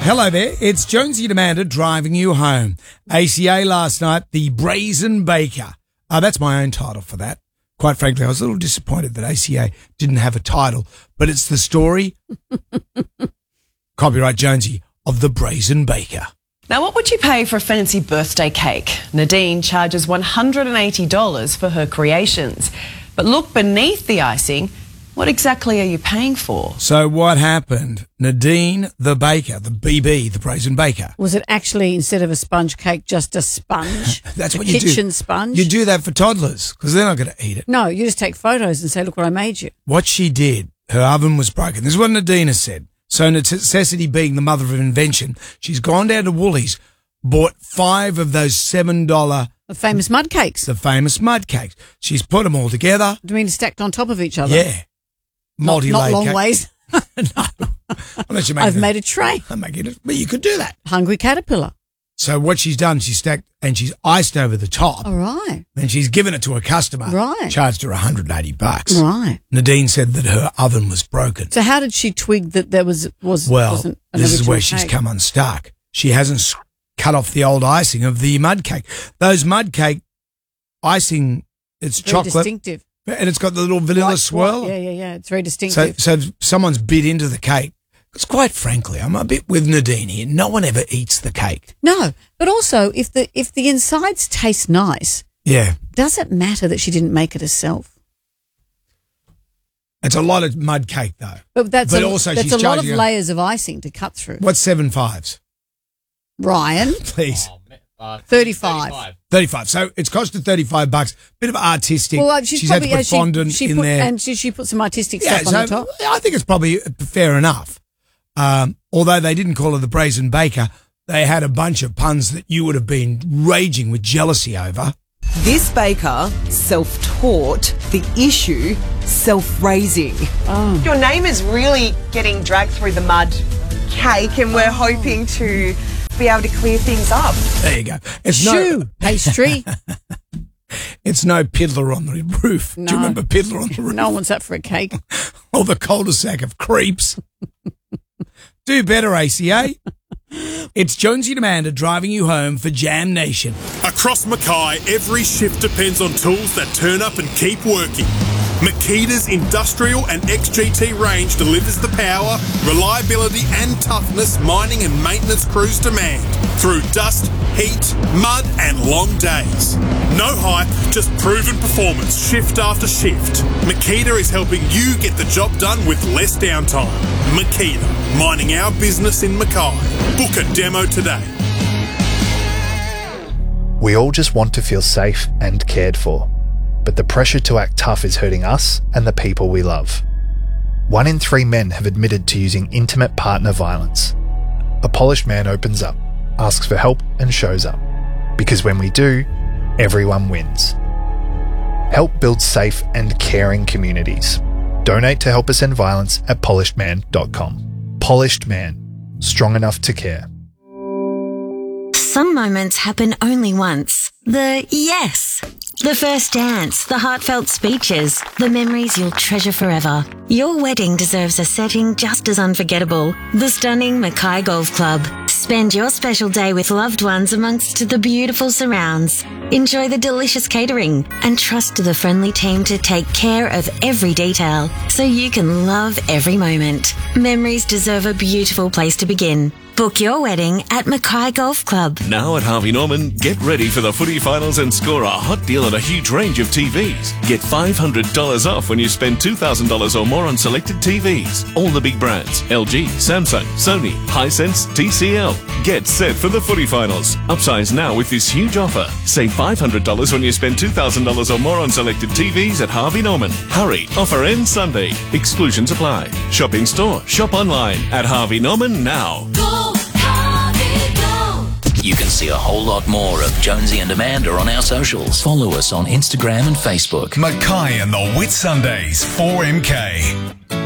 Hello there, it's Jonesy and Amanda driving you home. ACA last night, the Brazen Baker. That's my own title for that. Quite frankly, I was a little disappointed that ACA didn't have a title, but it's the story, copyright Jonesy, of the Brazen Baker. Now, what would you pay for a fancy birthday cake? Nadine charges $180 for her creations. But look beneath the icing. What exactly are you paying for? So what happened? Nadine, the baker, the BB, the Brazen Baker. Was it actually, instead of a sponge cake, just a sponge? That's what you do. Kitchen sponge? You do that for toddlers because they're not going to eat it. No, you just take photos and say, look what I made you. What she did, her oven was broken. This is what Nadine has said. So necessity being the mother of invention, she's gone down to Woolies, bought 5 of those $7... The famous mud cakes. The famous mud cakes. She's put them all together. Do you mean stacked on top of each other? Yeah. Not long ways. No. Unless you make I've made a tray. I'm making it. But you could do that. Hungry caterpillar. So what she's done, she's stacked and she's iced over the top. All right. And she's given it to a customer. Right. Charged her $180. Right. Nadine said that her oven was broken. So how did she twig that there wasn't an this is where original she's cake? come unstuck. She hasn't cut off the old icing of the mud cake. Those mud cake icing, it's Very chocolate. distinctive. And it's got the little vanilla White, swirl. Yeah. It's very distinctive. So someone's bit into the cake. Because quite frankly, I'm a bit with Nadine here. No one ever eats the cake. No, but also if the insides taste nice, Yeah. does it matter that she didn't make it herself? It's a lot of mud cake, though. That's also that's she's a lot of charging layers of icing to cut through. What's 7 5s? Ryan, Please. 35. 35. So it's costed $35. Bit of artistic. Well, she's had to put fondant in there. And she put some artistic stuff on the top. I think it's probably fair enough. Although they didn't call her the Brazen Baker, they had a bunch of puns that you would have been raging with jealousy over. This baker self-taught, the issue self-raising. Oh. Your name is really getting dragged through the mud cake, and we're hoping to be able to clear things up. There you go. It's Shoe pastry. It's no Piddler on the roof. No. Do you remember Piddler on the roof? No one wants that for a cake. Or the cul-de-sac of creeps. Do better, ACA. It's Jonesy and Amanda driving you home for Jam Nation. Across Mackay, every shift depends on tools that turn up and keep working. Makita's industrial and XGT range delivers the power, reliability and toughness mining and maintenance crews demand through dust, heat, mud and long days. No hype, just proven performance shift after shift. Makita is helping you get the job done with less downtime. Makita, mining our business in Mackay. Book a demo today. We all just want to feel safe and cared for. But the pressure to act tough is hurting us and the people we love. 1 in 3 men have admitted to using intimate partner violence. A polished man opens up, asks for help and shows up. Because when we do, everyone wins. Help build safe and caring communities. Donate to help us end violence at polishedman.com. Polished Man. Strong enough to care. Some moments happen only once. The yes. The first dance, the heartfelt speeches, the memories you'll treasure forever. Your wedding deserves a setting just as unforgettable. The stunning Mackay Golf Club. Spend your special day with loved ones amongst the beautiful surrounds. Enjoy the delicious catering and trust the friendly team to take care of every detail so you can love every moment. Memories deserve a beautiful place to begin. Book your wedding at Mackay Golf Club. Now at Harvey Norman, get ready for the footy finals and score a hot deal on a huge range of TVs. Get $500 off when you spend $2,000 or more on selected TVs. All the big brands, LG, Samsung, Sony, Hisense, TCL. Get set for the footy finals. Upsize now with this huge offer. Save $500 when you spend $2,000 or more on selected TVs at Harvey Norman. Hurry, offer ends Sunday. Exclusions apply. Shop in store, shop online at Harvey Norman now. You can see a whole lot more of Jonesy and Amanda on our socials. Follow us on Instagram and Facebook. Mackay and the Whitsundays 4MK.